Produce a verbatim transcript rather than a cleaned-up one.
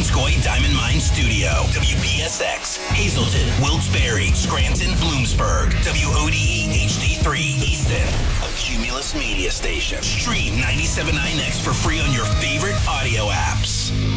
Watsonskoye Diamond Mine Studio. W P S X, Hazleton, Wilkes-Barre, Scranton, Bloomsburg. W O D E H D three, Easton. A Cumulus Media Station. Stream ninety-seven point nine X for free on your favorite audio apps.